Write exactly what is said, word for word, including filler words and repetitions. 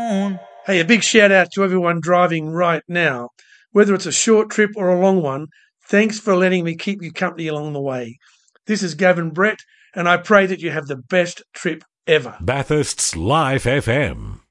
on. Hey, a big shout out to everyone driving right now. Whether it's a short trip or a long one, thanks for letting me keep you company along the way. This is Gavin Brett, and I pray that you have the best trip ever. Bathurst's Live F M.